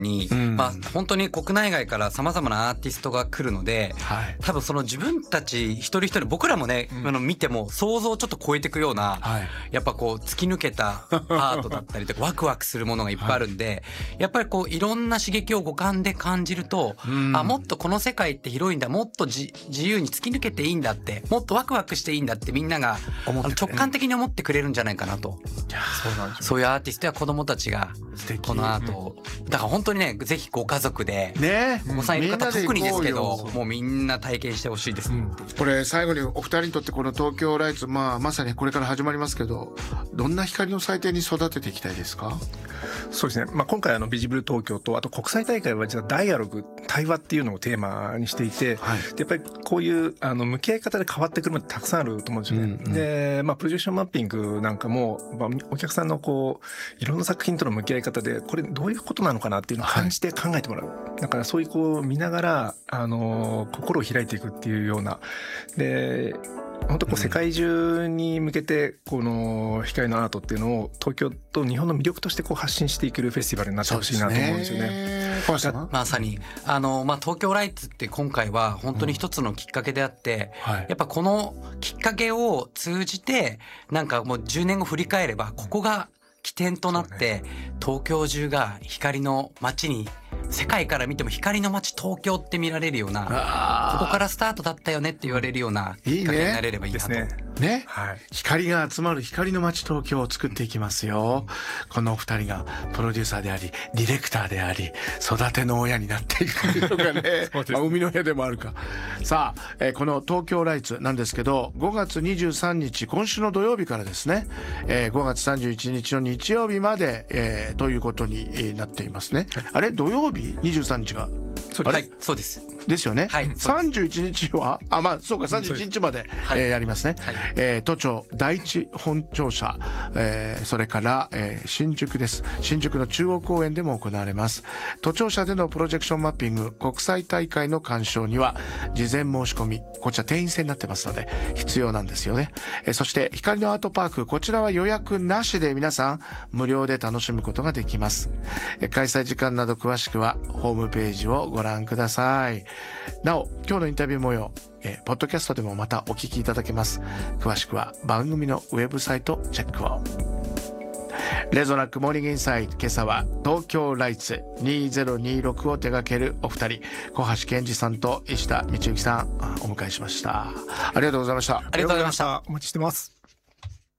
に、本当に国内外からさまざまなアーティストが来るので、多分その自分たち一人一人僕らもね、見ても想像をちょっと超えていくような、やっぱこう突き抜けたアートだったりとかワクワクするものがいっぱいあるんで、やっぱりこういろんな刺激を五感で感じると、もっとこの世界って広いんだ、もっと自由に突き抜けていいんだって、もっとワクワクしていいんだってみんなが直感的に思ってくれるんじゃないかなと。そういうアーティストや子供たちがこのアートを、だから本当にね、ぜひご家族で、お子さんいる方特にですけど、もうみんな体験してほしいです。 これ最後にお二人にとってこの東京ライツ、まさにこれから始まりますけど、どんな光の祭典に育てていきたいですか？ そうですね、今回ビジブル東京とあと国際大会は実はダイアログ、対話っていうのをテーマにしていて、でやっぱりこういう向き合い方で変わってくるものってたくさんあると思うんですよね。で、プロジェクションマッピングなんかも、お客さんのいろんな作品との向き合い方でこれどういうことなのかなっていうのを感じて考えてもらう。だからそういう見ながら心を開いていくっていうような、で本当世界中に向けてこの光のアートっていうのを東京と日本の魅力として発信していけるフェスティバルになってほしいなと思うんですよね。 まさに東京ライツって今回は本当に一つのきっかけであって、やっぱこのきっかけを通じてなんかもう10年後振り返ればここが起点となって東京中が光の街に、世界から見ても光の街東京って見られるような、ここからスタートだったよねって言われるようなきっかけになれればいいなと。 ね、光が集まる光の街東京を作っていきますよ。このお二人がプロデューサーでありディレクターであり育ての親になっていくのがね生みの親でもあるか。さあ、この東京ライツなんですけど、5月23日今週の土曜日からですね、5月31日の日曜日まで、ということになっていますね。あれ土曜日23日がそうですですよね。31日はそうか、31日までやりますね。都庁第一本庁舎、それから、新宿です。新宿の中央公園でも行われます。都庁舎でのプロジェクションマッピング国際大会の鑑賞には事前申し込み、こちら定員制になってますので必要なんですよね。そして光のアートパーク、こちらは予約なしで皆さん無料で楽しむことができます。開催時間など詳しくはホームページをご覧ください。なお今日のインタビュー模様、ポッドキャストでもまたお聞きいただけます。詳しくは番組のウェブサイトチェックを。レゾナックモーニングインサイト、今朝は東京ライツ2026を手掛けるお二人、小橋健二さんと石田道之さんお迎えしました。ありがとうございました。 ありがとうございました。 お待ちしてます。